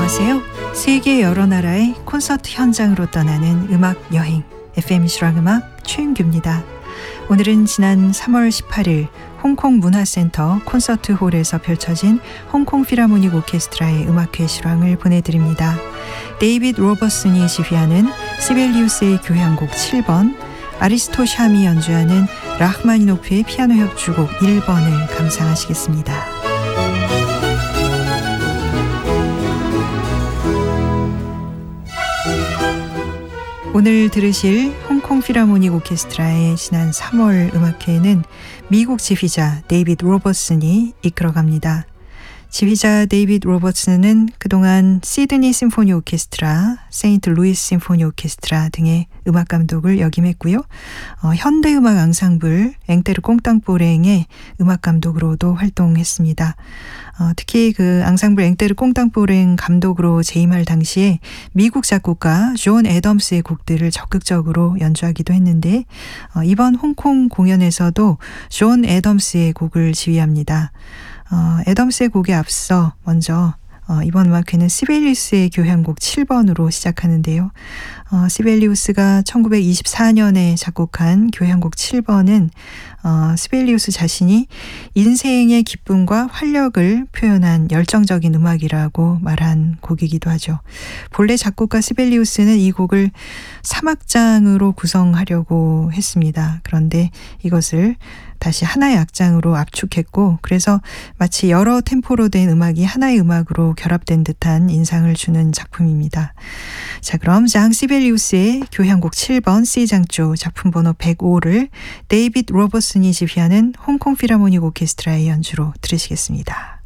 안녕하세요. 세계 여러 나라의 콘서트 현장으로 떠나는 음악 여행 FM 실황음악 최윤규입니다. 오늘은 지난 3월 18일 홍콩 문화센터 콘서트홀에서 펼쳐진 홍콩 필하모닉 오케스트라의 음악회 실황을 보내드립니다. 데이빗 로버슨이 지휘하는 시벨리우스의 교향곡 7번, 아리스토 샴이 연주하는 라흐마니노프의 피아노 협주곡 1번을 감상하시겠습니다. 오늘 들으실 홍콩 필하모닉 오케스트라의 지난 3월 음악회에는 미국 지휘자 데이빗 로버슨이 이끌어갑니다. 지휘자 데이빗 로버슨은 그동안 시드니 심포니 오케스트라, 세인트 루이스 심포니 오케스트라 등의 음악 감독을 역임했고요. 현대음악 앙상블 앵테르 꽁땅뽀랭의 음악 감독으로도 활동했습니다. 특히 그 앙상블 앵테르 꽁땅뽀랭 감독으로 재임할 당시에 미국 작곡가 존 애덤스의 곡들을 적극적으로 연주하기도 했는데 이번 홍콩 공연에서도 존 애덤스의 곡을 지휘합니다. 애덤스의 곡에 앞서 먼저 이번 음악회는 시벨리우스의 교향곡 7번으로 시작하는데요. 시벨리우스가 1924년에 작곡한 교향곡 7번은 시벨리우스 자신이 인생의 기쁨과 활력을 표현한 열정적인 음악이라고 말한 곡이기도 하죠. 본래 작곡가 시벨리우스는 이 곡을 3악장으로 구성하려고 했습니다. 그런데 이것을 다시 하나의 악장으로 압축했고, 그래서 마치 여러 템포로 된 음악이 하나의 음악으로 결합된 듯한 인상을 주는 작품입니다. 자, 그럼 장 시벨리우스의 교향곡 7번 C장조 작품 번호 105를 데이빗 로버슨이 지휘하는 홍콩 필하모닉 오케스트라의 연주로 들으시겠습니다.